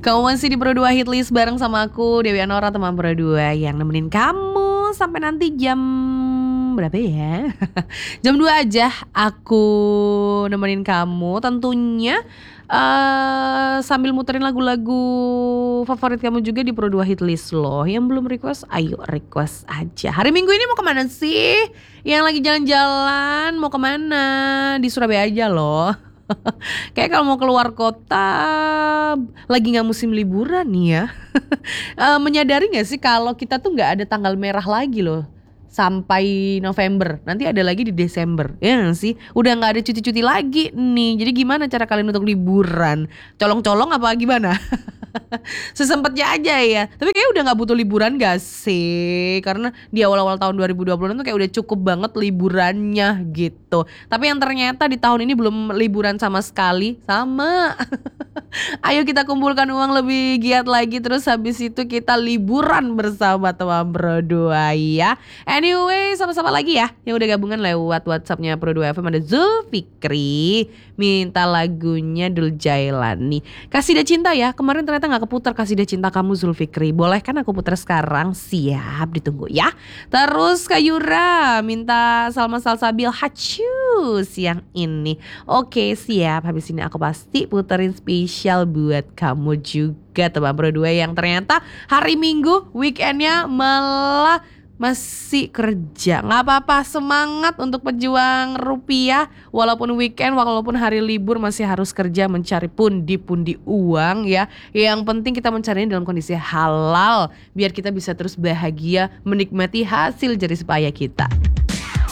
Kamu masih di Pro 2 Hitlist bareng sama aku Dewi Anora, teman Pro 2 yang nemenin kamu sampai nanti jam berapa ya? Jam 2 aja aku nemenin kamu tentunya sambil muterin lagu-lagu favorit kamu juga di Pro 2 Hitlist loh. Yang belum request, ayo request aja. Hari Minggu ini mau kemana sih? Yang lagi jalan-jalan mau kemana? Di Surabaya aja loh. Kayak kalau mau keluar kota lagi nggak musim liburan nih ya. Menyadari nggak sih kalau kita tuh nggak ada tanggal merah lagi loh sampai November, nanti ada lagi di Desember, ya nggak sih? Udah nggak ada cuti-cuti lagi nih. Jadi gimana cara kalian untuk liburan? Colong-colong apa gimana? Sesempatnya aja ya. Tapi kayak udah nggak butuh liburan gak sih? Karena di awal-awal tahun 2020 tuh kayak udah cukup banget liburannya gitu. Tapi yang ternyata di tahun ini belum liburan sama sekali. Sama. Ayo kita kumpulkan uang lebih giat lagi, terus habis itu kita liburan bersama teman Pro 2 ya. Anyway, sama-sama lagi ya yang udah gabungan lewat WhatsAppnya Pro 2 FM. Ada Zulfikri minta lagunya Dul Jailani, Kasidah Cinta ya. Kemarin ternyata gak keputar Kasidah Cinta kamu Zulfikri. Boleh kan aku putar sekarang? Siap, ditunggu ya. Terus Kak Yura minta Salma Salsabil Hacu siang ini. Oke siap, habis ini aku pasti puterin spesial buat kamu juga teman Pro 2 yang ternyata hari Minggu weekendnya malah masih kerja. Gak apa-apa, semangat untuk pejuang rupiah. Walaupun weekend, walaupun hari libur masih harus kerja mencari pundi-pundi uang ya. Yang penting kita mencarinya dalam kondisi halal biar kita bisa terus bahagia menikmati hasil jerih payah kita.